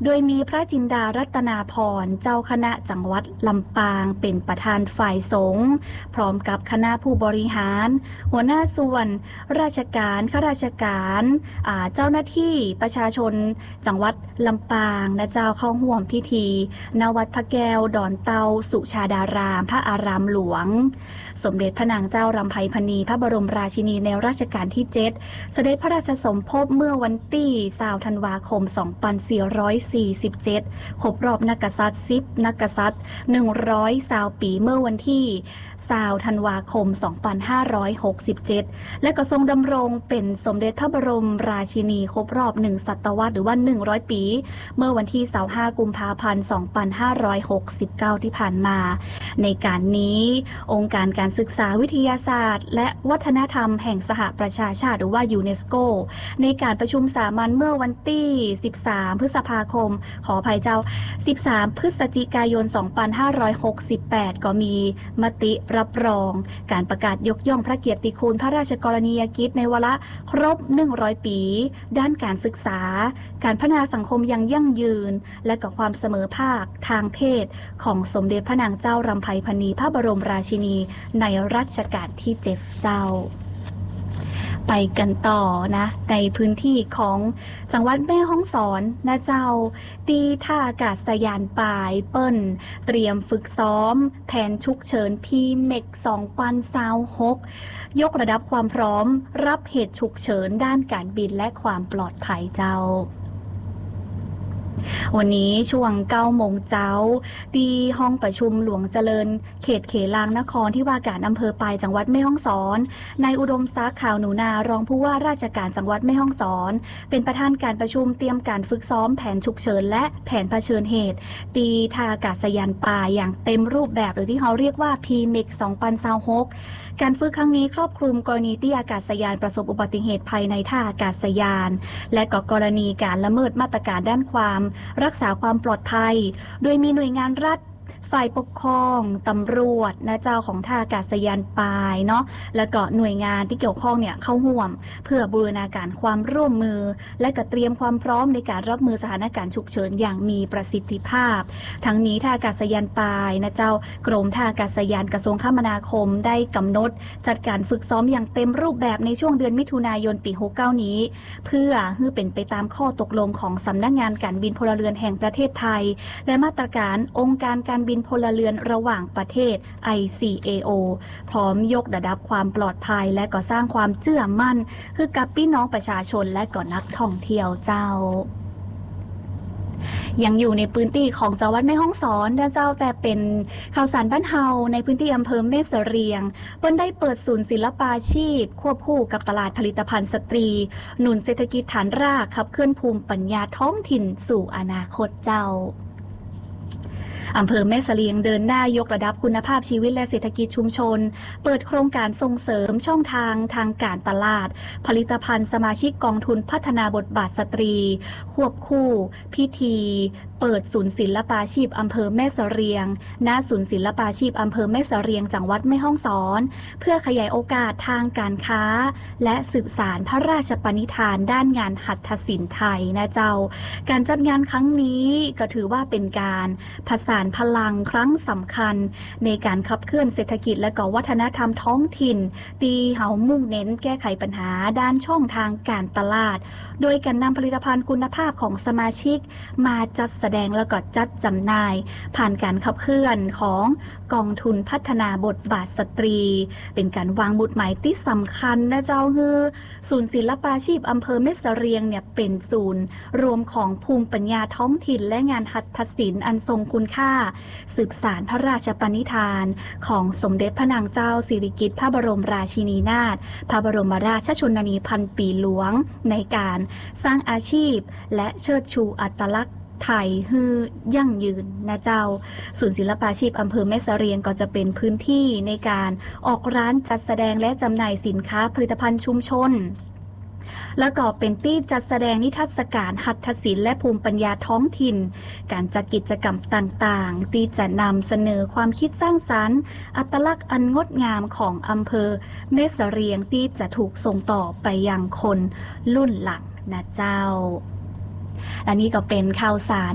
โดยมีพระจินดารัตนาพรเจ้าคณะจังหวัดลำปางเป็นประธานฝ่ายสงฆ์พร้อมกับคณะผู้บริหารหัวหน้าส่วนราชการข้าราชการเจ้าหน้าที่ประชาชนจังหวัดลำปางนะเจ้าเข้าร่วมพิธีณวัดพระแก้วดอนเตาสุชาดารามพระอารามหลวงสมเด็จพระนางเจ้ารำไพพรรณีพระบรมราชินีในรัชกาลที่7เสด็จพระราชสมภพเมื่อวันที่20ธันวาคม2447ครบรอบนักกษัตริย์10นักกษัตริย์120ปีเมื่อวันที่20ธันวาคม2567และก็ทรงดำรงเป็นสมเด็จพระบรมราชินีครบรอบ1ศตวรรษหรือว่า100ปีเมื่อวันที่25กุมภาพันธ์2569ที่ผ่านมาในการนี้องค์การการศึกษาวิทยาศาสตร์และวัฒนธรรมแห่งสหประชาชาติหรือว่ายูเนสโกในการประชุมสามัญเมื่อวันที่13พฤษภาคมขออภัยเจ้า13พฤศจิกายน2568ก็มีมติรับรองการประกาศยกย่องพระเกียรติคุณพระราชกรณียกิจในวาระครบ100ปีด้านการศึกษาการพัฒนาสังคมอย่างยั่งยืนและกับความเสมอภาคทางเพศของสมเด็จพระนางเจ้ารำไพพรรณีพระบรมราชินีในรัชกาลที่7เจ้าไปกันต่อนะในพื้นที่ของจังหวัดแม่ฮ่องสอนนะเจ้าตีท่าอากาศยานปายเปิ้ลเตรียมฝึกซ้อมแผนฉุกเฉินพีเมก2026ยกระดับความพร้อมรับเหตุฉุกเฉินด้านการบินและความปลอดภัยเจ้าวันนี้ช่วง9 โมงเช้าที่ห้องประชุมหลวงเจริญเขตเขลางนครที่ว่าการอำเภอปายจังหวัดแม่ฮ่องสอนนายอุดมศักดิ์ขาวหนูนารองผู้ว่าราชการจังหวัดแม่ฮ่องสอนเป็นประธานการประชุมเตรียมการฝึกซ้อมแผนฉุกเฉินและแผนเผชิญเหตุตีท่าอากาศยานปายอย่างเต็มรูปแบบหรือที่เขาเรียกว่า PMIC 2026การฝึกครั้งนี้ครอบคลุมกรณีที่อากาศยานประสบอุบัติเหตุภายในท่าอากาศยานและก็กรณีการละเมิดมาตรการด้านความรักษาความปลอดภัยโดยมีหน่วยงานรัฐฝ่ายปกครองตำรวจนะเจ้าของท่าอากาศยานปายเนาะแล้วก็หน่วยงานที่เกี่ยวข้องเนี่ยเข้าร่วมเพื่อบูรณาการความร่วมมือและก็เตรียมความพร้อมในการรับมือสถานการณ์ฉุกเฉินอย่างมีประสิทธิภาพทั้งนี้ท่าอากาศยานปายนะเจ้ากรมท่าอากาศยานกระทรวงคมนาคมได้กำหนดจัดการฝึกซ้อมอย่างเต็มรูปแบบในช่วงเดือนมิถุนายนปี69นี้เพื่อให้เป็นไปตามข้อตกลงของสำนักงานการบินพลเรือนแห่งประเทศไทยและมาตรการองค์การการบินพลเรือนระหว่างประเทศ ICAO พร้อมยกระดับความปลอดภัยและก็สร้างความเชื่อมั่นคือกับพี่น้องประชาชนและก็นักท่องเที่ยวเจ้ายังอยู่ในพื้นที่ของจังหวัดแม่ฮ่องสอนนะเจ้าแต่เป็นข่าวสารบ้านเฮาในพื้นที่อำเภอแม่เสรียงเปิ้นได้เปิดศูนย์ศิลปาชีพควบคู่กับตลาดผลิตภัณฑ์สตรีหนุนเศรษฐกิจฐานรากขับเคลื่อนภูมิปัญญาท้องถิ่นสู่อนาคตเจ้าอำเภอแม่เสลียงเดินหน้ายกระดับคุณภาพชีวิตและเศรษฐกิจชุมชนเปิดโครงการส่งเสริมช่องทางการตลาดผลิตภัณฑ์สมาชิกกองทุนพัฒนาบทบาทสตรีควบคู่พิธีเปิดศูนย์ศิลปาชีพอำเภอแม่เสรียงณศูนย์ศิลปาชีพอำเภอแม่เสรียงจังหวัดแม่ฮ่องสอนเพื่อขยายโอกาสทางการค้าและสืบสานพระราชปณิธานด้านงานหัตถศิลป์ไทยนะเจ้าการจัดงานครั้งนี้ก็ถือว่าเป็นการผสานพลังครั้งสำคัญในการขับเคลื่อนเศรษฐกิจและก็วัฒนธรรมท้องถิ่นตีเฮามุ่งเน้นแก้ไขปัญหาด้านช่องทางการตลาดโดยการนำผลิตภัณฑ์คุณภาพของสมาชิกมาจัดแสดงแล้วก็จัดจำหน่ายผ่านการขับเคลื่อนของกองทุนพัฒนาบทบาทสตรีเป็นการวางหมุดหมายที่สำคัญนะเจ้าคือศูนย์ศิลปาชีพอำเภอแม่เสรียงเนี่ยเป็นศูนย์รวมของภูมิปัญญาท้องถิ่นและงานหัตถศิลป์อันทรงคุณค่าสืบสานพระราชปณิธานของสมเด็จพระนางเจ้าสิริกิติ์พระบรมราชินีนาถพระบรมราชชนนีพันปีหลวงในการสร้างอาชีพและเชิดชูอัตลักษณ์ไทยฮือยั่งยืนนะเจ้าศูนย์ศิลปาชีพอำเภอแม่เสรียงก็จะเป็นพื้นที่ในการออกร้านจัดแสดงและจำหน่ายสินค้าผลิตภัณฑ์ชุมชนแล้วก็เป็นที่จัดแสดงนิทรรศการหัตถศิลป์และภูมิปัญญาท้องถิ่นการจัดกิจกรรมต่างๆที่จะนำเสนอความคิดสร้างสรรค์อัตลักษณ์อันงดงามของอำเภอแม่เสรียงที่จะถูกส่งต่อไปยังคนรุ่นหลังนะเจ้าและนี่ก็เป็นข่าวสาร